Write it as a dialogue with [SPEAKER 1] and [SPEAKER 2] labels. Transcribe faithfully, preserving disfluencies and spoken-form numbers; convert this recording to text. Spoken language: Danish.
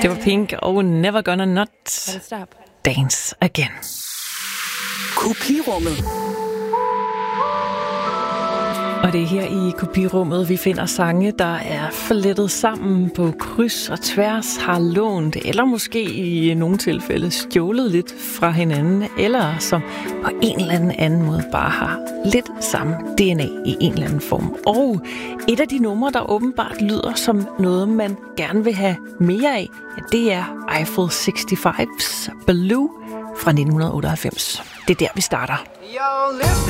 [SPEAKER 1] Det var Pink og Never Gonna Not Dance Again.
[SPEAKER 2] Kopirummet.
[SPEAKER 1] Og det er her i kopirummet, vi finder sange, der er flettet sammen på kryds og tværs, har lånt, eller måske i nogle tilfælde stjålet lidt fra hinanden, eller som på en eller anden anden måde bare har lidt samme D N A i en eller anden form. Og et af de numre, der åbenbart lyder som noget, man gerne vil have mere af, ja, det er Eiffel seksoghalvfems Blue fra nitten otteoghalvfems. Det er der, vi starter.